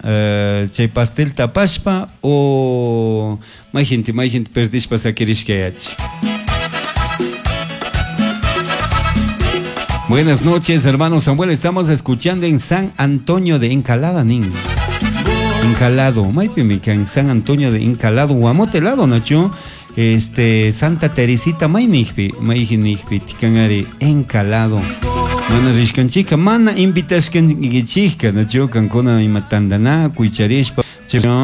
chay pastel tapashpa o may gente perdishpa sakirishkayach. Buenas noches, hermanos Samuel. Estamos escuchando en San Antonio de Encalada, nin. Encalado, maipimica en San Antonio de Encalado, Guamotelado, Nacho. Santa Teresita, maynihpi, tikangari Encalado. Mana rishkanchika, mana invitashkan chica, Nacho, kankona imatandana, kuicharishpa.